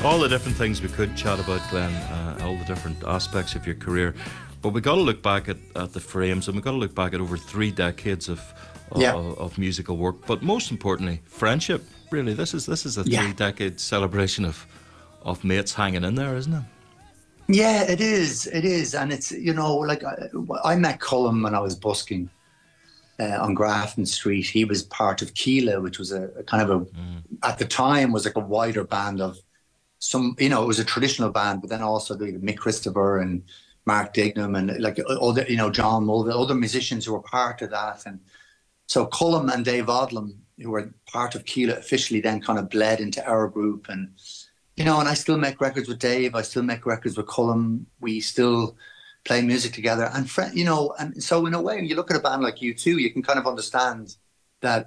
All the different things we could chat about, Glenn, all the different aspects of your career. But we got to look back at the Frames, and we got to look back at over 3 decades of musical work. But most importantly, friendship. Really, this is a 3-decade celebration of mates hanging in there, isn't it? Yeah, it is. It is, and it's like I met Colm when I was busking on Grafton Street. He was part of Keela, which was a kind of at the time was like a wider band of some. It was a traditional band, but then also the Mick Christopher and Mark Dignam and like other, John Mulville, other musicians who were part of that. And so Colm and Dave Odlum, who were part of Keela, officially then kind of bled into our group. And and I still make records with Dave. I still make records with Colm. We still play music together. And and so in a way, when you look at a band like U2, you can kind of understand that,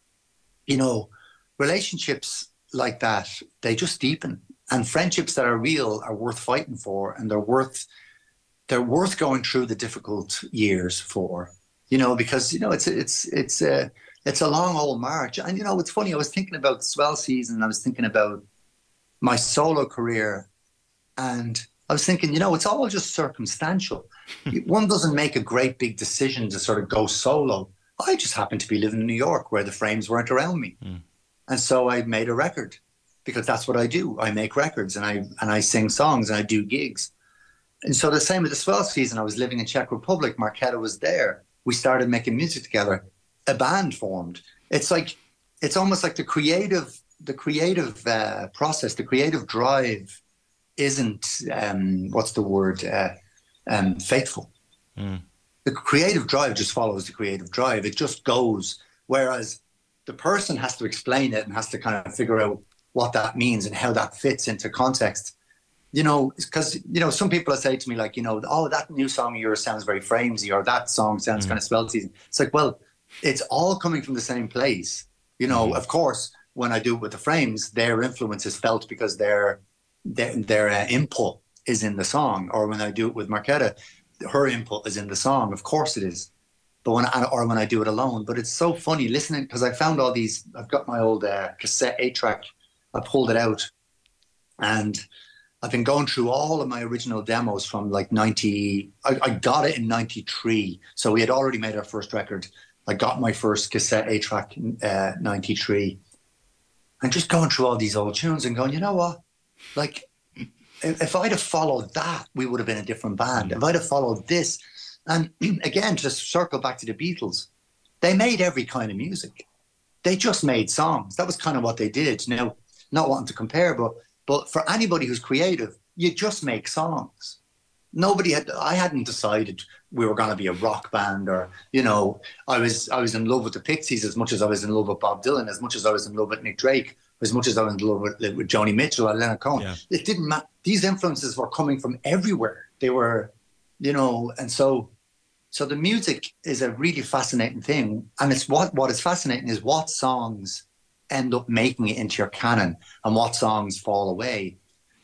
relationships like that, they just deepen. And friendships that are real are worth fighting for, and they're worth going through the difficult years for, because it's a long old march. And it's funny, I was thinking about Swell Season, I was thinking about my solo career, and I was thinking, it's all just circumstantial. One doesn't make a great big decision to sort of go solo. I just happened to be living in New York where the Frames weren't around me. And so I made a record, because that's what I do. I make records and I sing songs and I do gigs. And so the same with the Swell Season, I was living in Czech Republic. Marketa was there. We started making music together. A band formed. It's almost like the creative process, the creative drive isn't faithful. The creative drive just follows the creative drive. It just goes. Whereas the person has to explain it and has to kind of figure out what that means and how that fits into context. Because, some people say to me like, oh, that new song of yours sounds very Framesy, or that song sounds kind of Swell Season. It's like, well, it's all coming from the same place. Of course, when I do it with the Frames, their influence is felt because their input is in the song. Or when I do it with Marketa, her input is in the song. Of course it is. But when I do it alone. But it's so funny listening, because I found all these. I've got my old cassette 8-track. I pulled it out, and I've been going through all of my original demos from like 90. I got it in 93, so we had already made our first record. I got my first cassette 8-track in 93. And just going through all these old tunes and going, you know what? Like, if I'd have followed that, we would have been a different band. If I'd have followed this, and again, to circle back to the Beatles, they made every kind of music. They just made songs. That was kind of what they did. Now, not wanting to compare, but for anybody who's creative, you just make songs. I hadn't decided we were going to be a rock band, or, I was in love with the Pixies as much as I was in love with Bob Dylan, as much as I was in love with Nick Drake, as much as I was in love with Joni Mitchell or Leonard Cohen. Yeah. It didn't matter. These influences were coming from everywhere. They were, and so the music is a really fascinating thing. And it's what is fascinating is what songs end up making it into your canon and what songs fall away.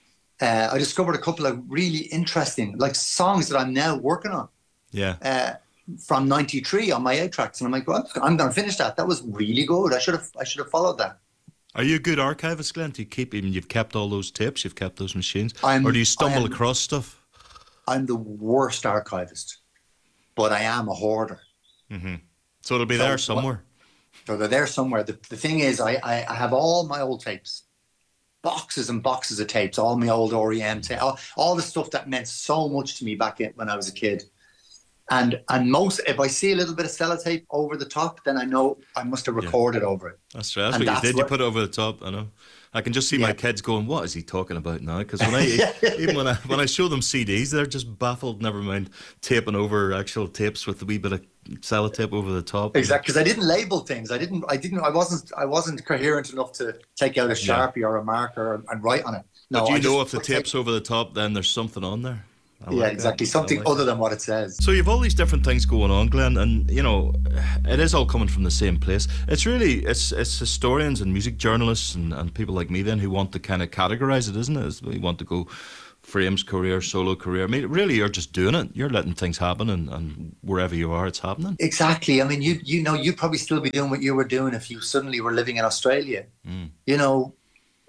I discovered a couple of really interesting songs that I'm now working on. Yeah. From 93 on my 8-tracks, and I'm like, well, I'm going to finish that. That was really good. I should have followed that. Are you a good archivist, Glenn? Do you keep even? You've kept all those tapes. You've kept those machines, or do you stumble across stuff? I'm the worst archivist, but I am a hoarder. Mm-hmm. So it'll be there somewhere. So they're there somewhere. The thing is, I have all my old tapes. Boxes and boxes of tapes, all my old REM tapes, all the stuff that meant so much to me back when I was a kid. And most, if I see a little bit of sellotape over the top, then I know I must have recorded over it. That's right. That's what you did. You put it over the top. I know. I can just see my kids going, "What is he talking about now?" Because when I show them CDs, they're just baffled. Never mind taping over actual tapes with a wee bit of sellotape over the top. Exactly, because I didn't label things. I wasn't coherent enough to take out a Sharpie or a marker and write on it. No, but if the tape's over the top, then there's something on there. Exactly. Something other than what it says. So you've all these different things going on, Glenn, and it is all coming from the same place. It's historians and music journalists and people like me then who want to kind of categorize it, isn't it? We want to go Frames career, solo career. I mean, really, you're just doing it. You're letting things happen, and wherever you are, it's happening. Exactly. I mean, you'd probably still be doing what you were doing if you suddenly were living in Australia.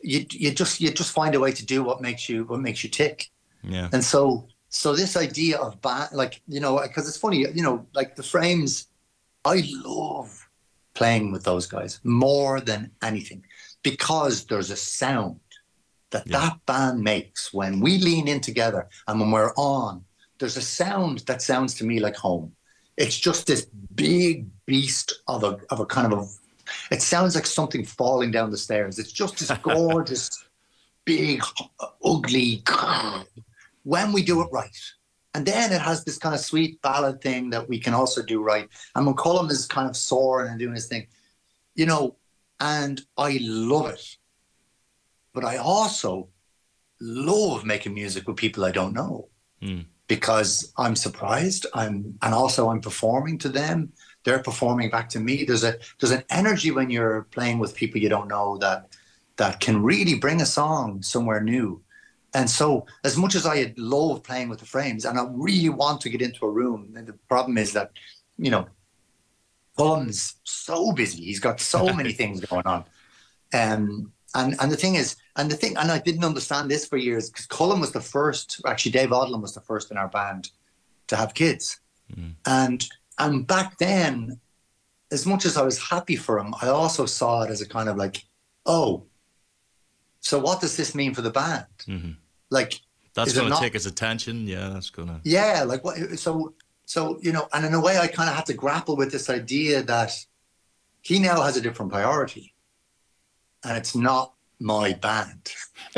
you just find a way to do what makes you tick. Yeah. And so this idea of band, like, you know, because it's funny, you know, like the Frames, I love playing with those guys more than anything, because there's a sound that band makes when we lean in together and when we're on. There's a sound that sounds to me like home. It's just this big beast of a kind of a. It sounds like something falling down the stairs. It's just this gorgeous, big, ugly. When we do it right, and then it has this kind of sweet ballad thing that we can also do right. And when Colm is kind of soaring and doing his thing, you know, and I love it. But I also love making music with people I don't know, because I'm surprised. I'm performing to them. They're performing back to me. There's an energy when you're playing with people you don't know that can really bring a song somewhere new. And so, as much as I love playing with the Frames, and I really want to get into a room, and the problem is that, you know, Colm's so busy. He's got so many things going on. And the thing is, and I didn't understand this for years, because Colm was the first, actually Dave Odlum was the first in our band to have kids. And back then, as much as I was happy for him, I also saw it as a kind of like, oh, so what does this mean for the band? Mm-hmm. Like, that's going to take his attention. Yeah, that's going to. Yeah, like what? So you know, and in a way, I kind of had to grapple with this idea that he now has a different priority, and it's not my band.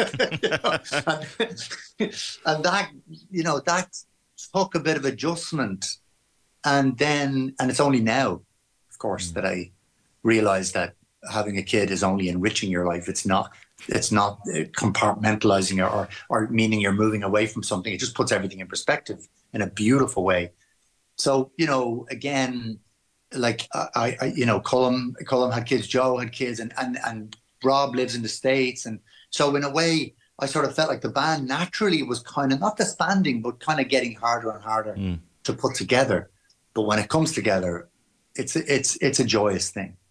and that, you know, that took a bit of adjustment, and it's only now, of course, that I realized that having a kid is only enriching your life. It's not compartmentalizing or meaning you're moving away from something. It just puts everything in perspective in a beautiful way. So, you know, again, like I you know, Colm had kids, Joe had kids, and Rob lives in the States. And so in a way, I sort of felt like the band naturally was kind of not disbanding, but kind of getting harder and harder to put together. But when it comes together, it's a joyous thing.